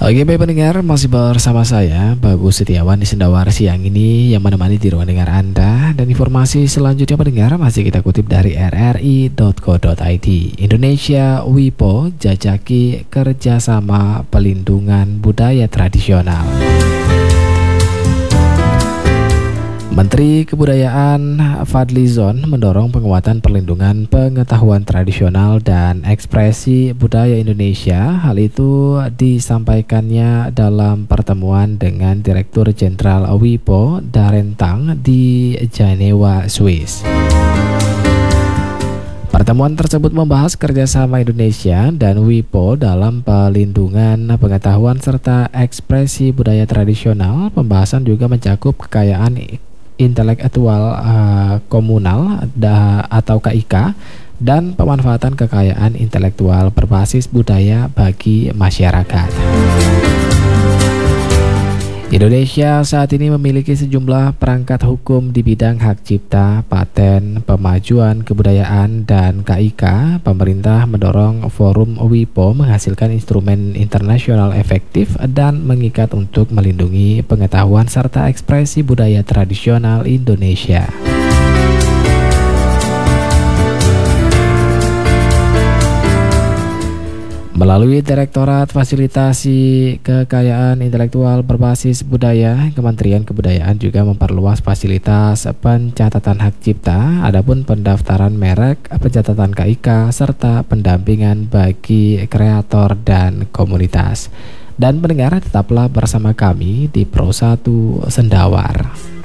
Oke baik pendengar, masih bersama saya Bagus Setiawan di Sendawar siang ini yang menemani di ruang dengar Anda. Dan informasi selanjutnya pendengar masih kita kutip dari rri.co.id. Indonesia WIPO jajaki kerjasama pelindungan budaya tradisional. Menteri Kebudayaan Fadlizon mendorong penguatan perlindungan pengetahuan tradisional dan ekspresi budaya Indonesia. Hal itu disampaikannya dalam pertemuan dengan Direktur Jenderal WIPO Darren Tang di Jenewa, Swiss. Pertemuan tersebut membahas kerjasama Indonesia dan WIPO dalam pelindungan pengetahuan serta ekspresi budaya tradisional. Pembahasan juga mencakup kekayaan intelektual komunal atau KIK dan pemanfaatan kekayaan intelektual berbasis budaya bagi masyarakat. Indonesia saat ini memiliki sejumlah perangkat hukum di bidang hak cipta, paten, pemajuan kebudayaan, dan KIK. Pemerintah mendorong forum WIPO menghasilkan instrumen internasional efektif dan mengikat untuk melindungi pengetahuan serta ekspresi budaya tradisional Indonesia. Melalui Direktorat Fasilitasi Kekayaan Intelektual Berbasis Budaya, Kementerian Kebudayaan juga memperluas fasilitas pencatatan hak cipta, adapun pendaftaran merek, pencatatan KIK, serta pendampingan bagi kreator dan komunitas. Dan pendengar, tetaplah bersama kami di Pro 1 Sendawar.